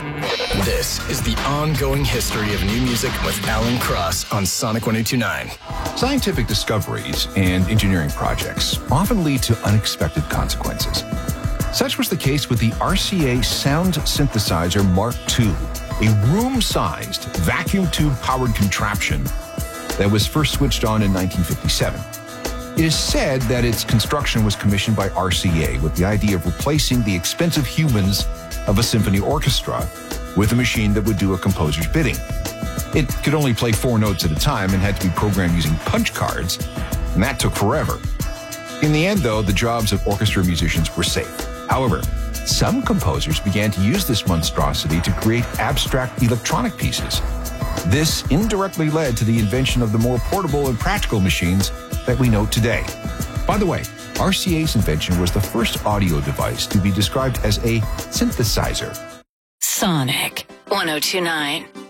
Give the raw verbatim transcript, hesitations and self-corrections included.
This is the ongoing history of new music with Alan Cross on Sonic one oh two point nine. Scientific discoveries and engineering projects often lead to unexpected consequences. Such was the case with the R C A Sound Synthesizer Mark two, a room-sized, vacuum tube-powered contraption that was first switched on in nineteen fifty-seven. It is said that its construction was commissioned by R C A with the idea of replacing the expensive humans of a symphony orchestra with a machine that would do a composer's bidding. It could only play four notes at a time and had to be programmed using punch cards, and that took forever. In the end, though, the jobs of orchestra musicians were safe. However, some composers began to use this monstrosity to create abstract electronic pieces. This indirectly led to the invention of the more portable and practical machines that we know today. By the way, R C A's invention was the first audio device to be described as a synthesizer. Sonic one oh two point nine.